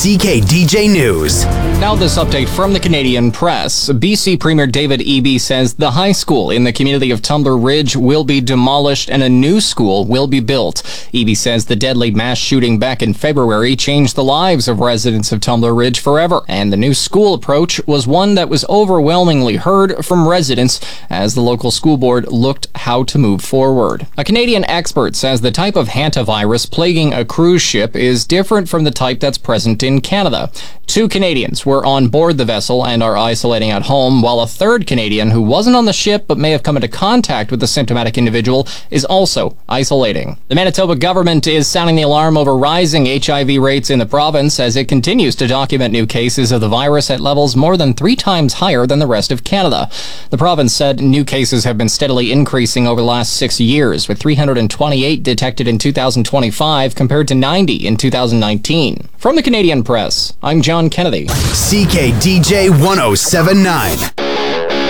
CKDJ News. Now this update from the Canadian Press. BC Premier David Eby says the high school in the community of Tumbler Ridge will be demolished and a new school will be built. Eby says the deadly mass shooting back in February changed the lives of residents of Tumbler Ridge forever, and the new school approach was one that was overwhelmingly heard from residents as the local school board looked how to move forward. A Canadian expert says the type of hantavirus plaguing a cruise ship is different from the type that's present in Canada. 2 Canadians were on board the vessel and are isolating at home, while a third Canadian who wasn't on the ship but may have come into contact with the symptomatic individual is also isolating. The Manitoba government is sounding the alarm over rising HIV rates in the province as it continues to document new cases of the virus at levels more than 3 times higher than the rest of Canada. The province said new cases have been steadily increasing over the last 6 years, with 328 detected in 2025 compared to 90 in 2019. From the Canadian Press, I'm John Kennedy. CKDJ 1079.